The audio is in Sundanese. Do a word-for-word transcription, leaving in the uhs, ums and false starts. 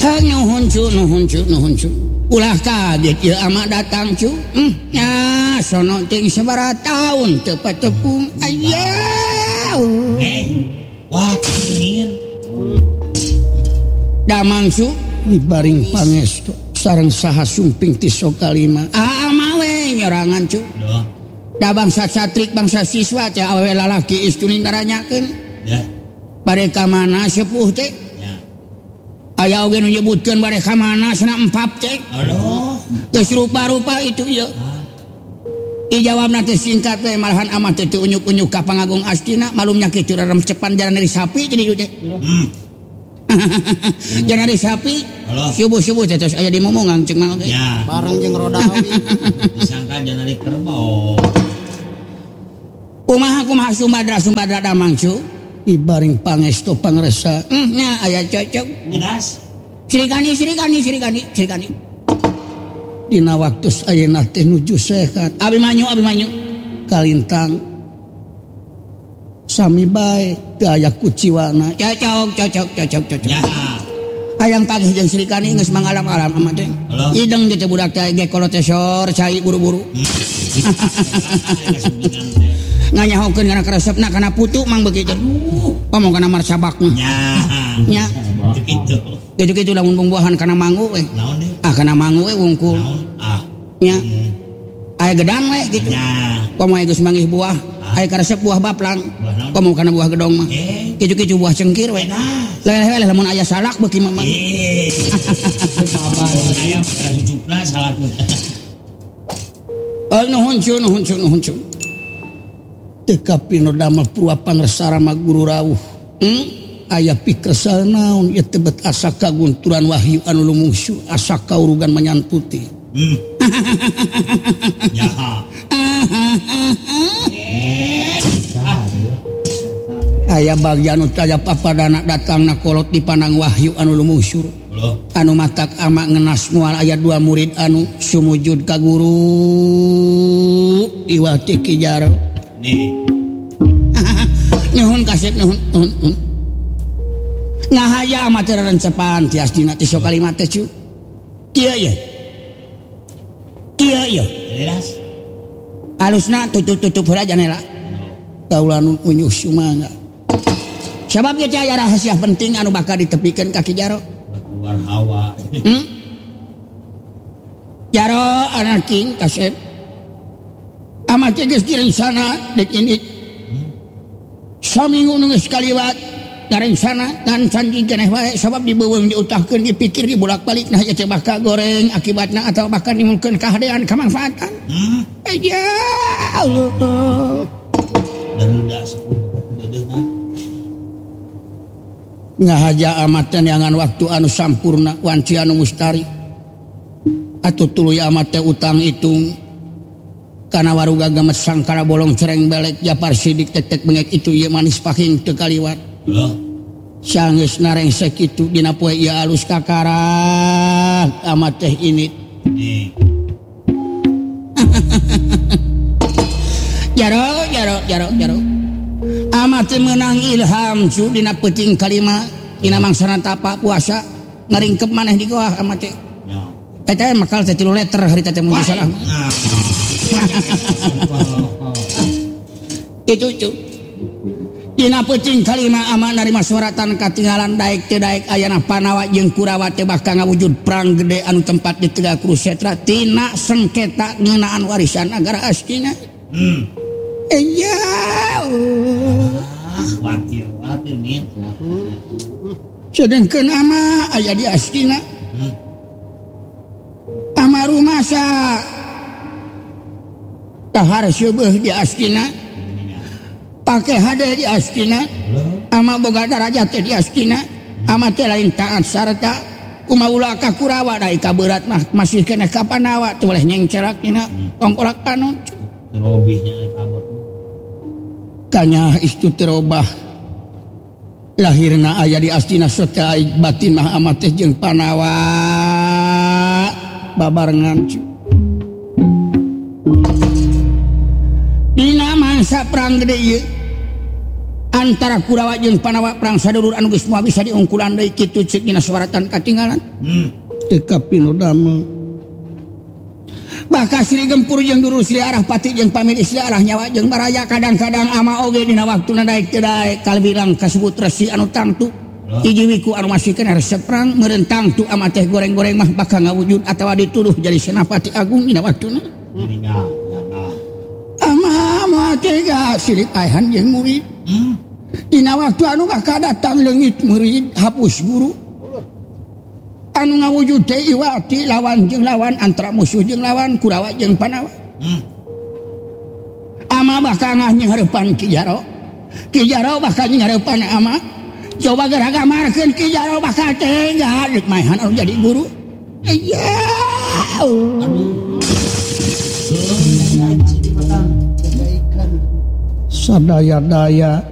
nuhun cu nuhun cu nuhun cu ulah kaget ya ama datang cu hmm, ya sono ting sabaraha taun teu patepung aya eh wah kengin damang cu dibaring pangestu sareng saha sumping ti sokalima ah mawe nyorangan cu da bangsa satrik bangsa siswa teh awewe lalaki istri ngaranyakeun ya bade ka mana sepuh teh aya oge nu nyebutkeun bade ka mana cenah empap teh aduh geus rupa-rupa itu ya i jawabna teh singkat we malahan amah teh teu unyuk-unyuk ka pangagung astina malumnya kitu rarem cepan jalan dari sapi jadi ieu teh hmm. jalan dari sapi subuh-subuh teh terus aya di momongang ceuk mah oge ya bareng jeung rodawi disangka jalan dari kerbau kumaha kumaha sumbadra sumbadra damang cu ibaring pangestu pangresa hmm, nya aya cocok ngedas sirikani sirikani sirikani sirikani dina waktus ayeuna teh nuju sehat abi manyu abi manyu kalintang sami bae teu aya kuciwana cocok cocok cocok cocok ya hayang tagih jeung sirikani geus mangalam-alam ama teh ideng teh budak teh ge kolot teh sor cai buru-buru nganyahokeun kana karesepna kana putu mang begitu ngomong kana marcabakna nya nya gitu gitu-gitu lamun buah-buahan kana mangu we naon deui ah kana mangu we wungkul ah nya aya gedang we gitu nya komo geus manggih buah aya karesep buah baplang komo kana buah gedong mah kitu-kitu buah cengkir we leleh lamun aya salak beuki mah eh aya jujupna salakna oh nuhun cu nuhun cu nuhun cu teka pino damel pruapan resarama guru rawuh hmm? aya pikresal naon ieu teh bet asa kagunturan wahyu anu lumungsu asa kaurugan manyantuti hmm. ya aya bagian utaya papadana datangna kolot dipandang wahyu anu lumungsur anu matak ama ngenas moal aya dua murid anu sumujud ka guru iwati kijaro nih nuhun kasih nuhun nuhun nuhun ngahaya amat rencepan tias dina ti sokalima teh cu kieu ye kieu ye jelas alusna tutup-tutup heula janela kaula nu unyuh sumangga sabab ge aya rahasia penting anu bakal ditepikeun ka Ki Jaro keluar hawa hmm? Jaro anak king kasep amat geus direncana dek ini saminggu nu geus kaliwat ngarencana dan canggih keneh wae sabab dibeuweung diutahkeun dipikir dibolak-balik nah teh bakal goreng akibatna atau bakal nimulkeun kahadean kamanfaatan hmm ya Allah daruda sepuluh dedeuna ngahaja amat neangan waktu anu sampurna wanci anu mustari atuh tuluy amat teh utang itung kana waruga gamet sangkara bolong cereng belek japar sidik tetek bengek itu ieu manis paking teu kaliwat loh sanggeus narengsek kitu dina poe ieu alus kakarah amat teh ini nih jaro jaro jaro jaro amat teh meunang ilham cu dina peuting kalima dina mangsana tapa puasa ngaringkep maneh di goah amat teh eta makal teh tilu letter harita teh mun salah itu cu dina peuting kalima ama narima suratan katinggalan daek teu daek ayana Panawa jeung Kurawa teh bakal ngawujud perang gede anu tempat di Tegak Kurusetra tina sengketa ngeunaan warisan negara astina hmm iya ah wakil wakil nih sedengkeun ama aya di astina hmm ama rumasa tahar syeubeung di astina pake hade di astina ama boga darajat di astina ama teh lain taat sarta kumaula ka Kurawa da ika berat mah masih keneh ka Panawa teu boleh nyengcerak dina ongkolak anu terobihnya kabur kanya istu terobah lahirna aya di astina sota batin mah amat teh jeung Panawa babarengan dina mangsa perang gede ieu antara Kurawa jeung Panawa perang sadulur anu geus moal bisa diungkulan deui kitu ceuk dina suaratan katinggalan Hmm. teu kapinu damel bakal Sri Gempur jeung Duru Sri Arah Pati jeung pamili Sri Arah Nyawa jeung Baraya kadang-kadang ama oge dina waktuna daek teu daek kalbirang kasebut resi anu tangtu hiji wiku anu masih kena resep perang meureun tangtu ama teh goreng-goreng mah bakal ngawujud atawa dituduh jadi senapati agung dina waktuna Meninggal. Nah. ama ama tega silip aehan jeung murid Hmm. dina waktu anu bakal datang leungit murid hapus guru anu ngawujud teh iwati lawan jeung lawan antara musuh jeung lawan Kurawa jeung Panawa Hmm. ama bakal ngaheupan Ki Jaro Ki Jaro bakal ngaheupan ama coba geura gamarkeun Ki Jaro bakal tega deuk maehan anu jadi guru iya sadaya-daya